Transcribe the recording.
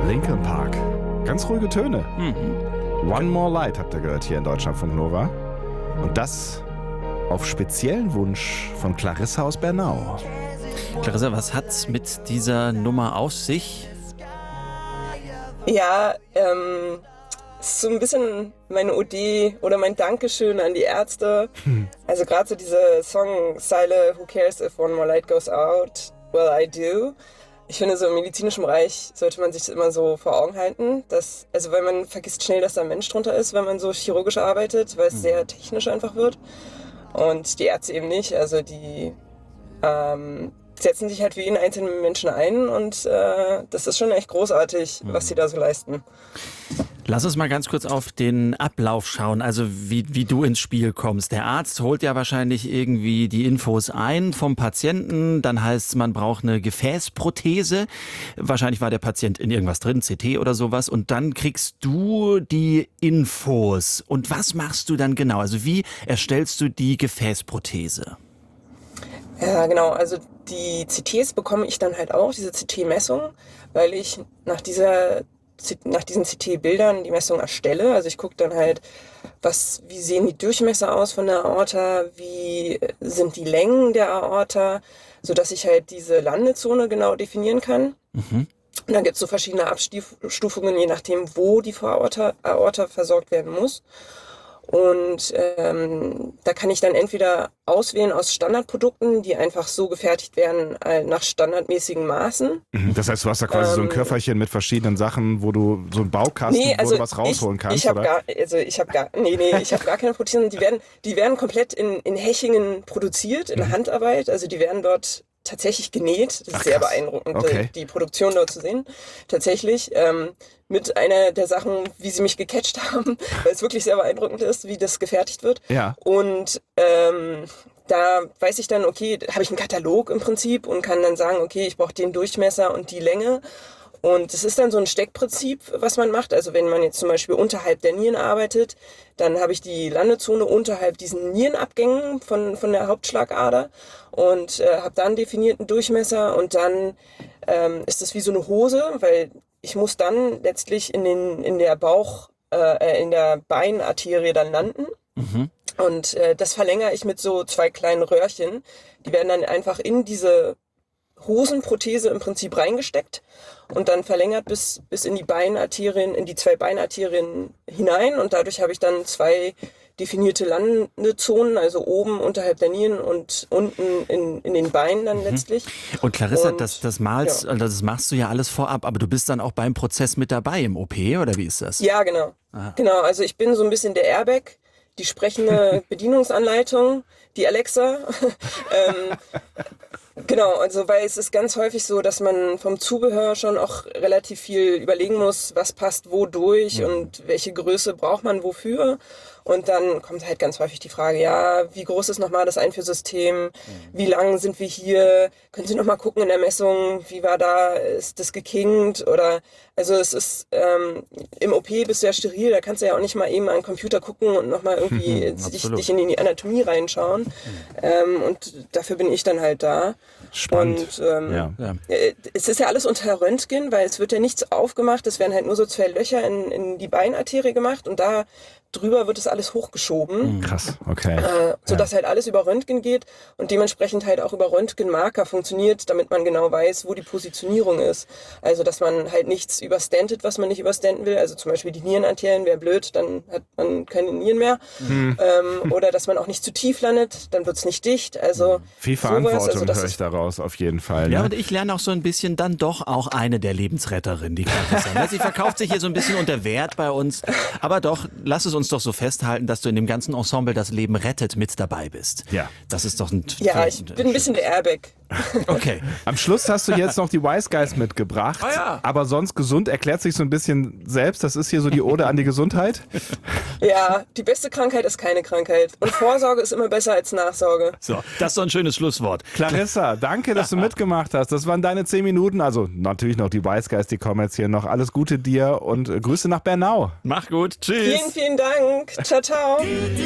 Linkin Park. Ganz ruhige Töne. One More Light habt ihr gehört hier in Deutschlandfunk Nova. Und das auf speziellen Wunsch von Clarissa aus Bernau. Clarissa, was hat's mit dieser Nummer auf sich? Ja, ist so ein bisschen meine Ode oder mein Dankeschön an die Ärzte. Also gerade so diese Songzeile Who cares if one more light goes out? Well, I do. Ich finde, so im medizinischen Bereich sollte man sich das immer so vor Augen halten, weil man vergisst schnell, dass da ein Mensch drunter ist, wenn man so chirurgisch arbeitet, weil es sehr technisch einfach wird. Und die Ärzte eben nicht, also die setzen sich halt für jeden einzelnen Menschen ein und das ist schon echt großartig, was sie da so leisten. Lass uns mal ganz kurz auf den Ablauf schauen, also wie du ins Spiel kommst. Der Arzt holt ja wahrscheinlich irgendwie die Infos ein vom Patienten, dann heißt es, man braucht eine Gefäßprothese. Wahrscheinlich war der Patient in irgendwas drin, CT oder sowas, und dann kriegst du die Infos. Und was machst du dann genau? Also wie erstellst du die Gefäßprothese? Ja, genau, also die CTs bekomme ich dann halt auch, diese CT-Messung, weil ich nach diesen CT-Bildern die Messung erstelle. Also ich gucke dann halt, wie sehen die Durchmesser aus von der Aorta, wie sind die Längen der Aorta, sodass ich halt diese Landezone genau definieren kann. Und dann gibt es so verschiedene Abstufungen, je nachdem, wo die Aorta versorgt werden muss. Und da kann ich dann entweder auswählen aus Standardprodukten, die einfach so gefertigt werden nach standardmäßigen Maßen. Das heißt, du hast da quasi so ein Köfferchen mit verschiedenen Sachen, wo du so einen Baukasten, wo du was rausholen kannst, ich habe gar keine Prothesen. Die werden komplett in Hechingen produziert, in Handarbeit. Also die werden dort tatsächlich genäht. Das ist sehr beeindruckend, die Produktion dort zu sehen. Tatsächlich mit einer der Sachen, wie sie mich gecatcht haben, weil es wirklich sehr beeindruckend ist, wie das gefertigt wird. Ja. Und da weiß ich dann, okay, habe ich einen Katalog im Prinzip und kann dann sagen, okay, ich brauche den Durchmesser und die Länge. Und es ist dann so ein Steckprinzip, was man macht. Also wenn man jetzt zum Beispiel unterhalb der Nieren arbeitet, dann habe ich die Landezone unterhalb diesen Nierenabgängen von der Hauptschlagader und habe dann einen definierten Durchmesser. Und dann ist das wie so eine Hose, weil ich muss dann letztlich in der Beinarterie dann landen. Und das verlängere ich mit so 2 kleinen Röhrchen. Die werden dann einfach in diese Hosenprothese im Prinzip reingesteckt und dann verlängert bis in die Beinarterien, in die 2 Beinarterien hinein, und dadurch habe ich dann 2 definierte Landezonen, also oben unterhalb der Nieren und unten in den Beinen dann letztlich. Und Clarissa, das machst du ja alles vorab, aber du bist dann auch beim Prozess mit dabei im OP, oder wie ist das? Ja, genau. Aha. Genau, also ich bin so ein bisschen der Airbag, die sprechende Bedienungsanleitung, die Alexa. Genau, also weil es ist ganz häufig so, dass man vom Zubehör schon auch relativ viel überlegen muss, was passt wodurch und welche Größe braucht man wofür. Und dann kommt halt ganz häufig die Frage, ja, wie groß ist nochmal das Einführsystem? Wie lang sind wir hier? Können Sie nochmal gucken in der Messung, wie war da? Ist das gekinkt? Oder, also es ist, im OP bist du ja steril, da kannst du ja auch nicht mal eben an den Computer gucken und nochmal irgendwie dich in die Anatomie reinschauen. Und dafür bin ich dann halt da. Spannend. Und es ist ja alles unter Röntgen, weil es wird ja nichts aufgemacht, es werden halt nur so 2 Löcher in die Beinarterie gemacht und da drüber wird es alles hochgeschoben. Krass, okay. Sodass halt alles über Röntgen geht und dementsprechend halt auch über Röntgenmarker funktioniert, damit man genau weiß, wo die Positionierung ist. Also, dass man halt nichts überstentet, was man nicht überstenten will. Also zum Beispiel die Nierenarterien wäre blöd, dann hat man keine Nieren mehr. Oder dass man auch nicht zu tief landet, dann wird es nicht dicht. Also viel Verantwortung höre ich daraus auf jeden Fall. Ne? Ja, und ich lerne auch so ein bisschen dann doch auch eine der Lebensretterinnen, die Clarissa. Sie verkauft sich hier so ein bisschen unter Wert bei uns, aber doch, lass es uns doch so festhalten, dass du in dem ganzen Ensemble das Leben rettet mit dabei bist. Ja. Das ist doch ein... Ja, ich bin ein bisschen der Airbag. Okay. Am Schluss hast du jetzt noch die Wise Guys mitgebracht, aber sonst gesund erklärt sich so ein bisschen selbst. Das ist hier so die Ode an die Gesundheit. Ja, die beste Krankheit ist keine Krankheit. Und Vorsorge ist immer besser als Nachsorge. So, das ist so ein schönes Schlusswort. Clarissa, danke, dass du mitgemacht hast. Das waren deine 10 Minuten. Also natürlich noch die Wise Guys, die kommen jetzt hier noch. Alles Gute dir und Grüße nach Bernau. Mach gut. Tschüss. Vielen, vielen Dank. Ciao, ciao.